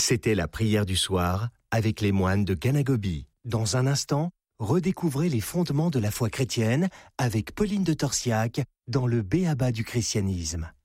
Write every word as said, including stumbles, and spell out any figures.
C'était la prière du soir avec les moines de Ganagobi. Dans un instant, redécouvrez les fondements de la foi chrétienne avec Pauline de Torsiac dans le B A B A du christianisme.